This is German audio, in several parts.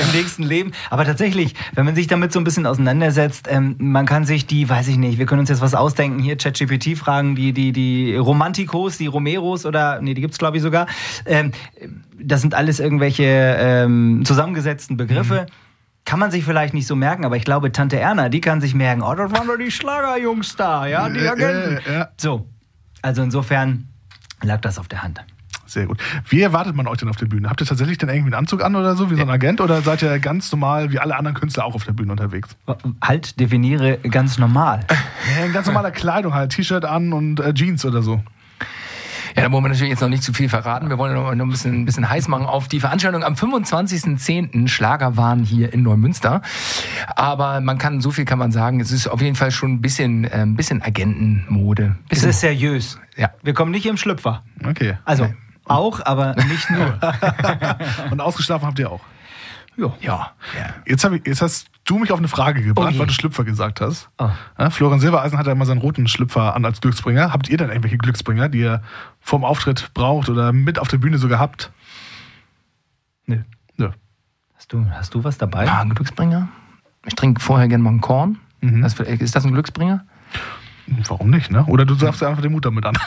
im nächsten Leben. Aber tatsächlich, wenn man sich damit so ein bisschen auseinandersetzt, man kann sich die, weiß ich nicht, wir können uns jetzt was ausdenken, hier ChatGPT fragen, die Romantikos, die Romeros oder, nee, die gibt's glaube ich sogar. Das sind alles irgendwelche zusammengesetzten Begriffe. Kann man sich vielleicht nicht so merken, aber ich glaube, Tante Erna, die kann sich merken, oh, das waren doch die Schlagerjungs da, ja, die Agenten. So, also insofern lag das auf der Hand. Sehr gut. Wie erwartet man euch denn auf der Bühne? Habt ihr tatsächlich dann irgendwie einen Anzug an oder so, wie so ein Agent? Oder seid ihr ganz normal, wie alle anderen Künstler, auch auf der Bühne unterwegs? Halt, definiere ganz normal. Ja, in ganz normaler Kleidung halt, T-Shirt an und Jeans oder so. Ja, da wollen wir natürlich jetzt noch nicht zu viel verraten. Wir wollen noch ein bisschen heiß machen auf die Veranstaltung am 25.10. Schlagerwahn hier in Neumünster. Aber so viel kann man sagen, es ist auf jeden Fall schon ein bisschen Agentenmode. Es ist seriös. Ja. Wir kommen nicht im Schlüpfer. Okay. Also auch, aber nicht nur. Und ausgeschlafen habt ihr auch? Ja. Jetzt hast du mich auf eine Frage gebracht, weil du Schlüpfer gesagt hast. Oh. Ja, Florian Silbereisen hat ja immer seinen roten Schlüpfer an als Glücksbringer. Habt ihr denn irgendwelche Glücksbringer, die ihr vorm Auftritt braucht oder mit auf der Bühne sogar habt? Nö. Hast du was dabei? Ja, ein Glücksbringer. Ich trinke vorher gerne mal einen Korn. Mhm. Ist das ein Glücksbringer? Warum nicht, ne? Oder du sagst einfach den Mut damit an.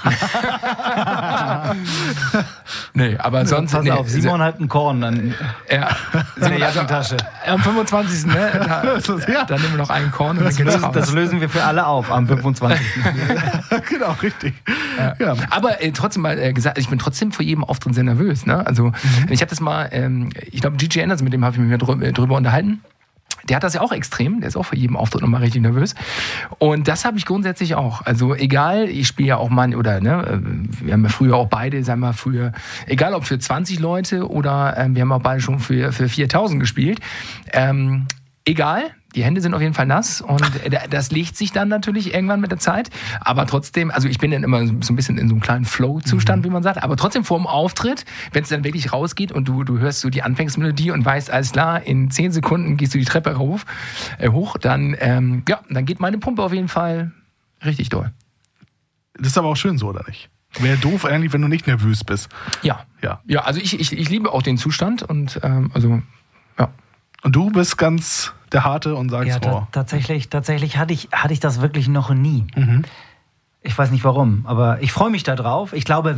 Nee, aber sonst... Pass auf, Simon hat einen Korn dann Ja. in der Jackentasche. Am 25. Ne, da nehmen wir noch einen Korn und dann geht's raus. Das lösen wir für alle auf am 25. Genau, richtig. Ja. Aber trotzdem mal gesagt, ich bin trotzdem vor jedem Auftritt sehr nervös. Ne? Also ich habe das mal, ich glaube Gigi Anderson, mit dem habe ich mich drüber unterhalten. Der hat das ja auch extrem, der ist auch vor jedem Auftritt nochmal richtig nervös. Und das habe ich grundsätzlich auch. Also egal, ich spiele ja auch mal, oder ne, wir haben ja früher auch beide, sagen wir früher, egal ob für 20 Leute oder wir haben auch beide schon für 4.000 gespielt. Egal, die Hände sind auf jeden Fall nass und das legt sich dann natürlich irgendwann mit der Zeit. Aber trotzdem, also ich bin dann immer so ein bisschen in so einem kleinen Flow-Zustand, wie man sagt. Aber trotzdem vor dem Auftritt, wenn es dann wirklich rausgeht und du hörst so die Anfangsmelodie und weißt, alles klar, in 10 Sekunden gehst du die Treppe hoch, dann geht meine Pumpe auf jeden Fall richtig doll. Das ist aber auch schön so, oder nicht? Wäre doof eigentlich, wenn du nicht nervös bist. Ja, also ich liebe auch den Zustand und ja. Und du bist ganz der Harte und sagst, tatsächlich hatte ich das wirklich noch nie. Mhm. Ich weiß nicht warum, aber ich freue mich da drauf. Ich glaube,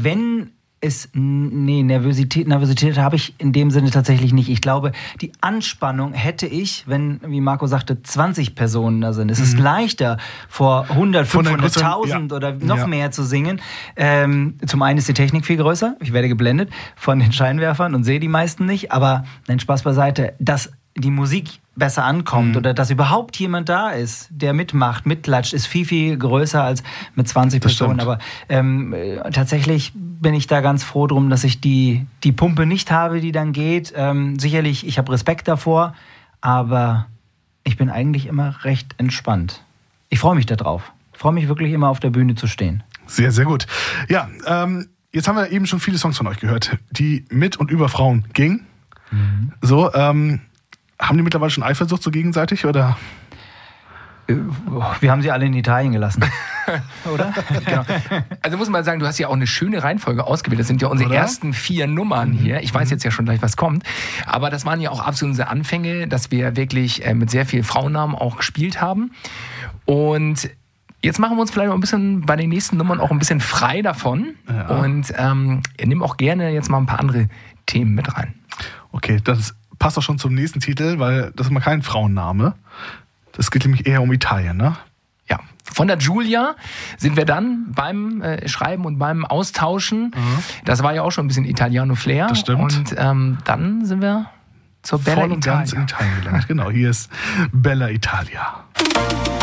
Nervosität habe ich in dem Sinne tatsächlich nicht. Ich glaube, die Anspannung hätte ich, wenn, wie Marco sagte, 20 Personen da sind. Es ist leichter, vor 100, 500.000 oder noch mehr zu singen. Zum einen ist die Technik viel größer. Ich werde geblendet von den Scheinwerfern und sehe die meisten nicht. Aber nein, Spaß beiseite, dass die Musik besser ankommt oder dass überhaupt jemand da ist, der mitmacht, mitklatscht, ist viel, viel größer als mit 20 Personen. Aber tatsächlich bin ich da ganz froh drum, dass ich die Pumpe nicht habe, die dann geht. Sicherlich, ich habe Respekt davor, aber ich bin eigentlich immer recht entspannt. Ich freue mich da drauf. Ich freue mich wirklich immer auf der Bühne zu stehen. Sehr, sehr gut. Ja, jetzt haben wir eben schon viele Songs von euch gehört, die mit und über Frauen gingen. Mhm. So, haben die mittlerweile schon Eifersucht so gegenseitig, oder? Wir haben sie alle in Italien gelassen. Oder? Genau. Also muss man sagen, du hast ja auch eine schöne Reihenfolge ausgewählt. Das sind ja unsere ersten 4 Nummern hier. Ich weiß jetzt ja schon gleich, was kommt. Aber das waren ja auch absolut unsere Anfänge, dass wir wirklich mit sehr vielen Frauennamen auch gespielt haben. Und jetzt machen wir uns vielleicht noch ein bisschen bei den nächsten Nummern auch ein bisschen frei davon. Ja. Und nehmen auch gerne jetzt mal ein paar andere Themen mit rein. Okay, das passt auch schon zum nächsten Titel, weil das ist mal kein Frauenname. Das geht nämlich eher um Italien, ne? Ja, von der Giulia sind wir dann beim Schreiben und beim Austauschen. Mhm. Das war ja auch schon ein bisschen Italiano-Flair. Das stimmt. Und dann sind wir zur Bella Italia. Voll und ganz in Italien gelangt. Genau, hier ist Bella Italia.